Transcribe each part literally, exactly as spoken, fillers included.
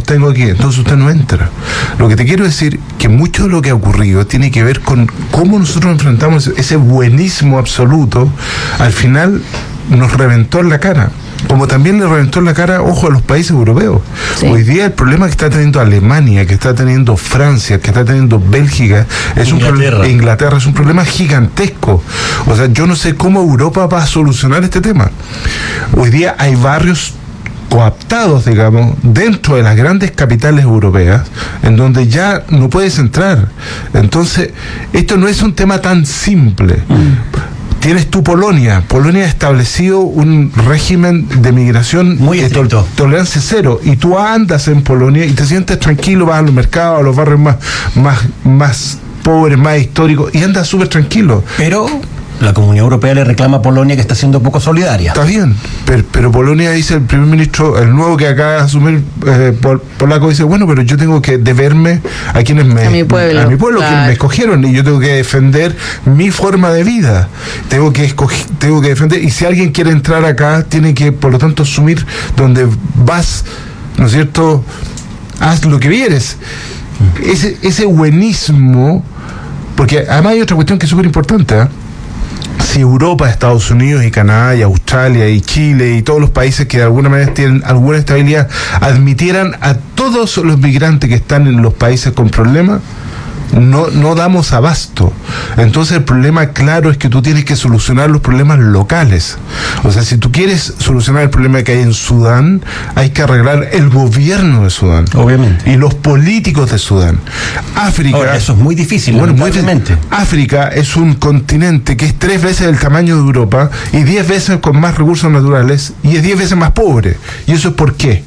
sostengo aquí, entonces usted no entra. Lo que te quiero decir que mucho de lo que ha ocurrido tiene que ver con cómo nosotros enfrentamos ese buenismo absoluto. Al final nos reventó en la cara, como también le reventó en la cara, ojo, a los países europeos. Sí. Hoy día el problema que está teniendo Alemania, que está teniendo Francia, que está teniendo Bélgica, es un problema, Inglaterra, es un problema gigantesco. O sea, yo no sé cómo Europa va a solucionar este tema. Hoy día hay barrios coaptados, digamos, dentro de las grandes capitales europeas, en donde ya no puedes entrar. Entonces, esto no es un tema tan simple. Mm. Tienes tú Polonia. Polonia ha establecido un régimen de migración muy estricto, to- tolerancia cero, y tú andas en Polonia y te sientes tranquilo, vas a los mercados, a los barrios más, más, más pobres, más históricos, y andas súper tranquilo. Pero la Comunidad Europea le reclama a Polonia que está siendo poco solidaria. Está bien, pero, pero Polonia, dice el primer ministro, el nuevo que acaba de asumir, eh, pol, polaco, dice, bueno, pero yo tengo que deberme a quienes me... A mi pueblo. A mi pueblo, claro. quienes me escogieron, y yo tengo que defender mi forma de vida. Tengo que escoger, tengo que defender, y si alguien quiere entrar acá, tiene que, por lo tanto, asumir donde vas, ¿no es cierto? Haz lo que vieres. Ese, ese buenismo, porque además hay otra cuestión que es súper importante, ¿eh? Si Europa, Estados Unidos y Canadá y Australia y Chile y todos los países que de alguna manera tienen alguna estabilidad admitieran a todos los migrantes que están en los países con problemas, no, no damos abasto. Entonces el problema claro es que tú tienes que solucionar los problemas locales. O sea, si tú quieres solucionar el problema que hay en Sudán, hay que arreglar el gobierno de Sudán, obviamente, y los políticos de Sudán. África, ahora, eso es muy difícil, bueno, muy difícil. África es un continente que es tres veces el tamaño de Europa y diez veces con más recursos naturales y es diez veces más pobre. ¿Y eso es por qué?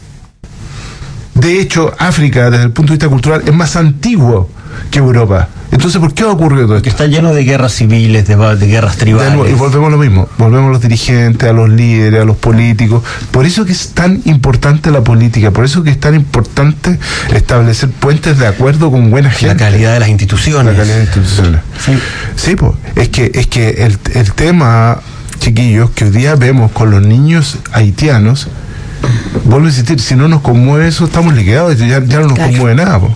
De hecho, África, desde el punto de vista cultural, es más antiguo que Europa. Entonces, ¿por qué ha ocurrido todo esto? Que está lleno de guerras civiles, de, de guerras tribales. De, y volvemos a lo mismo, volvemos a los dirigentes, a los líderes, a los políticos. Por eso que es tan importante la política, por eso que es tan importante establecer puentes de acuerdo con buena gente. La calidad de las instituciones. La calidad de las instituciones. Sí, sí, pues, es que, es que el, el tema, chiquillos, que hoy día vemos con los niños haitianos, vuelvo a insistir, si no nos conmueve eso, estamos liquidados, ya, ya no nos claro. conmueve nada, pues.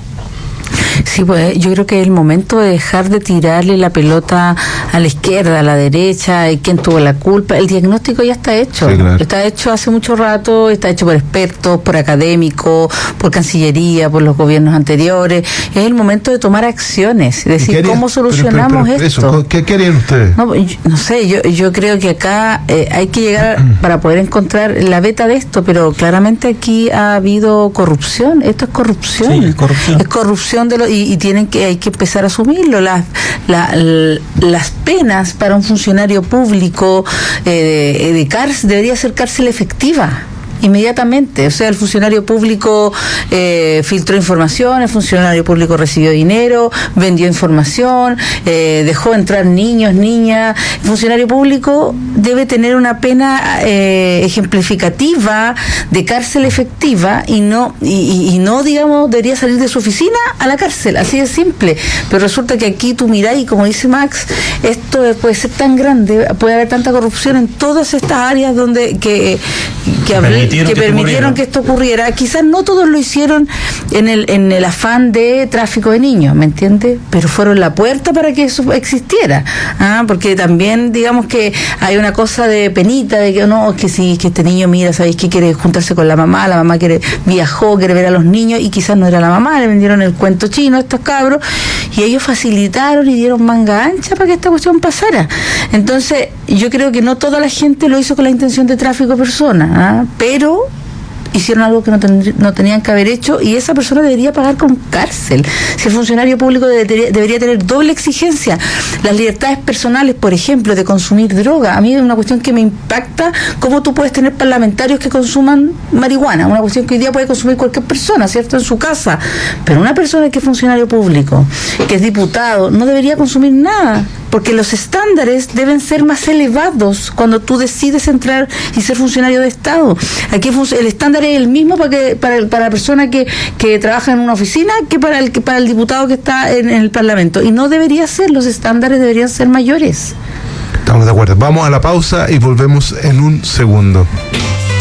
Sí, pues yo creo que es el momento de dejar de tirarle la pelota a la izquierda, a la derecha, y quién tuvo la culpa. El diagnóstico ya está hecho. Sí, claro. Está hecho hace mucho rato, está hecho por expertos, por académicos, por Cancillería, por los gobiernos anteriores. Es el momento de tomar acciones, es decir, ¿cómo solucionamos pero, pero, pero, esto? Eso, ¿qué, qué harían ustedes? No, yo, no sé, yo, yo creo que acá eh, hay que llegar para poder encontrar la beta de esto, pero claramente aquí ha habido corrupción. Esto es corrupción. Sí, es corrupción. Es corrupción de lo, y, y tienen que hay que empezar a asumirlo. Las, la, la, las penas para un funcionario público eh, de, de cárcel debería ser cárcel efectiva. Inmediatamente, o sea, el funcionario público eh, filtró información, el funcionario público recibió dinero, vendió información, eh, dejó entrar niños, niñas. El funcionario público debe tener una pena eh, ejemplificativa de cárcel efectiva y no, y, y no, digamos, debería salir de su oficina a la cárcel, así de simple. Pero resulta que aquí tú mirás y, como dice Max, esto puede ser tan grande, puede haber tanta corrupción en todas estas áreas donde que, que hablé, que, que permitieron que esto ocurriera. Quizás no todos lo hicieron en el en el afán de tráfico de niños, ¿me entiendes? Pero fueron la puerta para que eso existiera. ¿Ah? Porque también, digamos que hay una cosa de penita, de que no, que si que este niño, mira, ¿sabéis que quiere juntarse con la mamá? La mamá quiere viajó, quiere ver a los niños, y quizás no era la mamá, le vendieron el cuento chino a estos cabros, y ellos facilitaron y dieron manga ancha para que esta cuestión pasara. Entonces, yo creo que no toda la gente lo hizo con la intención de tráfico de personas, ¿ah? Pero hicieron algo que no, ten, no tenían que haber hecho, y esa persona debería pagar con cárcel. Si el funcionario público debería, debería tener doble exigencia. Las libertades personales, por ejemplo, de consumir droga. A mí es una cuestión que me impacta, cómo tú puedes tener parlamentarios que consuman marihuana, una cuestión que hoy día puede consumir cualquier persona, ¿cierto?, en su casa. Pero una persona que es funcionario público, que es diputado, no debería consumir nada, porque los estándares deben ser más elevados cuando tú decides entrar y ser funcionario de Estado. Aquí el estándar es el mismo para que para, el, para la persona que, que trabaja en una oficina que para el que para el diputado que está en, en el Parlamento, y no debería ser, los estándares deberían ser mayores. Estamos de acuerdo. Vamos a la pausa y volvemos en un segundo.